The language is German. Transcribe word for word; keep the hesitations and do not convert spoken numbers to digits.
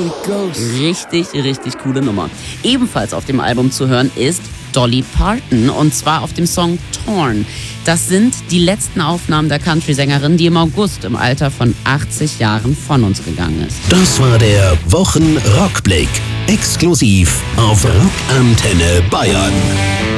it goes. Richtig, richtig coole Nummer. Ebenfalls auf dem Album zu hören ist Dolly Parton und zwar auf dem Song Torn. Das sind die letzten Aufnahmen der Country-Sängerin, die im August im Alter von achtzig Jahren von uns gegangen ist. Das war der Wochen-Rückblick. Exklusiv auf Rockantenne Bayern.